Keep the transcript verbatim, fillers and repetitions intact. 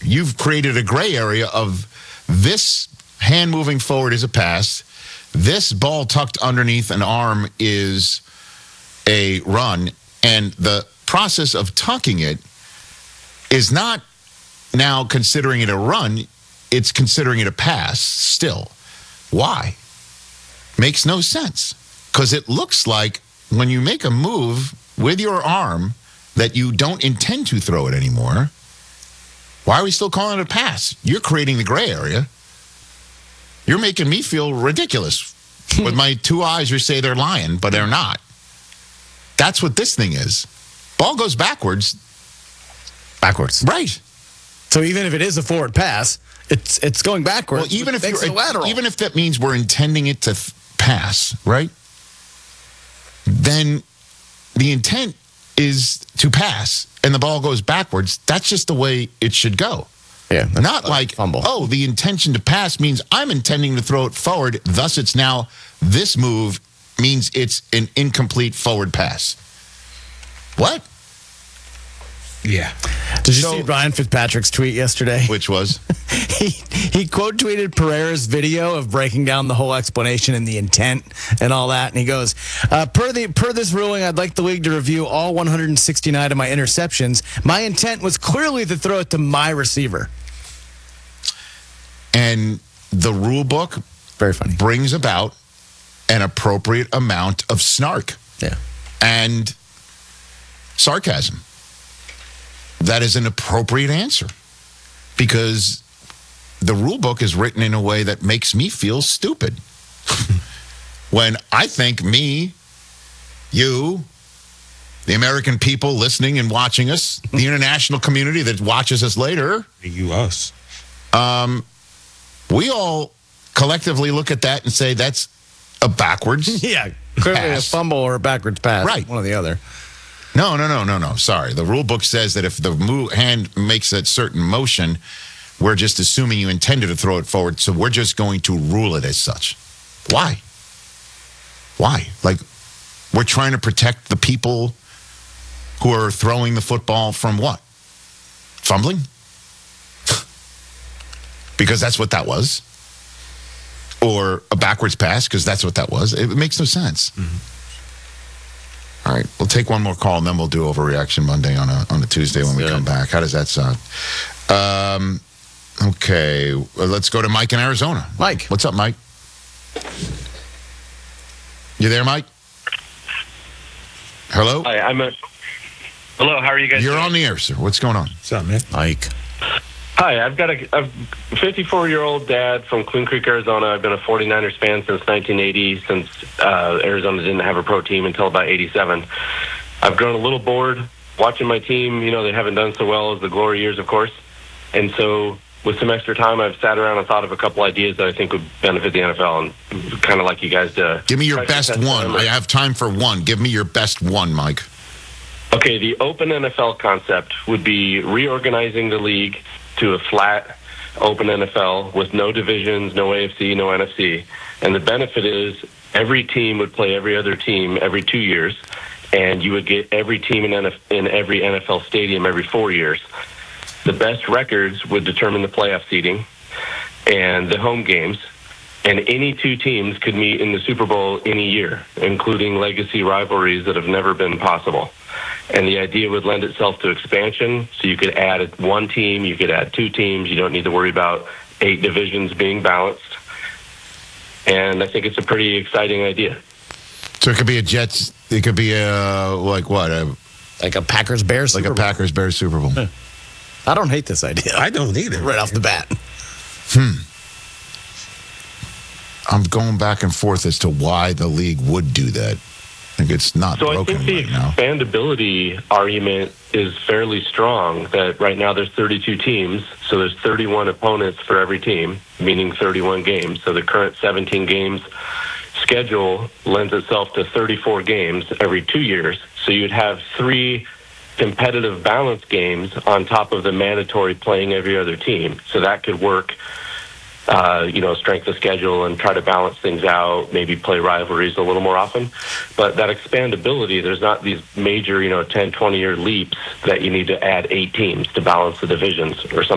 You've created a gray area of this hand moving forward is a pass. This ball tucked underneath an arm is a run. And the process of tucking it is not now considering it a run. It's considering it a pass still. Why? Makes no sense. Because it looks like when you make a move with your arm that you don't intend to throw it anymore, why are we still calling it a pass? You're creating the gray area. You're making me feel ridiculous. With my two eyes, you say they're lying, but they're not. That's what this thing is. Ball goes backwards. Backwards. Right. So even if it is a forward pass, it's it's going backwards. Well, even if makes you're, it lateral. even if that means we're intending it to th- pass, right? Then the intent is to pass, and the ball goes backwards. That's just the way it should go. Yeah, not like, fumble. Oh, the intention to pass means I'm intending to throw it forward. Thus, it's now this move means it's an incomplete forward pass. What? Yeah. Did you So- see Ryan Fitzpatrick's tweet yesterday? Which was? he he quote tweeted Pereira's video of breaking down the whole explanation and the intent and all that, and he goes, uh, "Per the per this ruling, I'd like the league to review all one hundred sixty-nine of my interceptions. My intent was clearly to throw it to my receiver." And the rule book Very funny. brings about an appropriate amount of snark Yeah. and sarcasm. That is an appropriate answer because the rule book is written in a way that makes me feel stupid. When I think me, you, the American people listening and watching us, the international community that watches us later, You, us. um, we all collectively look at that and say that's a backwards. Yeah, clearly Pass. a fumble or a backwards pass. Right. One or the other. No, no, no, no, no. Sorry. The rule book says that if the move, hand makes that certain motion, we're just assuming you intended to throw it forward, so we're just going to rule it as such. Why? Why? Like, we're trying to protect the people who are throwing the football from what? Fumbling? Because that's what that was. Or a backwards pass, because that's what that was. It makes no sense. Mm-hmm. All right, we'll take one more call, and then we'll do Overreaction Monday on a on a Tuesday when we Good. come back. How does that sound? Um, okay, well, let's go to Mike in Arizona. Mike. What's up, Mike? You there, Mike? Hello? Hi, I'm a. Hello, how are you guys? You're doing? on the air, sir. What's going on? What's up, man? Mike. Hi, I've got a, a fifty-four-year-old dad from Queen Creek, Arizona. I've been a 49ers fan since nineteen eighty, since uh, Arizona didn't have a pro team until about eighty-seven. I've grown a little bored watching my team. You know, they haven't done so well as the glory years, of course. And so with some extra time, I've sat around and thought of a couple ideas that I think would benefit the N F L, and kind of like you guys to... Give me your try to best test one. them. I have time for one. Give me your best one, Mike. Okay, the open N F L concept would be reorganizing the league to a flat, open N F L with no divisions, no A F C, no N F C. And the benefit is every team would play every other team every two years, and you would get every team in, N F- in every N F L stadium every four years. The best records would determine the playoff seeding and the home games, and any two teams could meet in the Super Bowl any year, including legacy rivalries that have never been possible. And the idea would lend itself to expansion, so you could add one team, you could add two teams, you don't need to worry about eight divisions being balanced. And I think it's a pretty exciting idea. So it could be a Jets, it could be a, like what, a, Like a Packers Bears like Super a Bowl. Packers Bears Super Bowl. I don't hate this idea. I don't either. Right off the bat. I'm going back and forth as to why the league would do that. I think it's not So I broken think the right now. expandability argument is fairly strong, that right now there's thirty-two teams, so there's thirty-one opponents for every team, meaning thirty-one games. So the current seventeen games schedule lends itself to thirty-four games every two years. So you'd have three competitive balance games on top of the mandatory playing every other team. So that could work, uh, you know, strength of schedule and try to balance things out, maybe play rivalries a little more often. But that expandability, there's not these major, you know, ten, twenty-year leaps that you need to add eight teams to balance the divisions or something.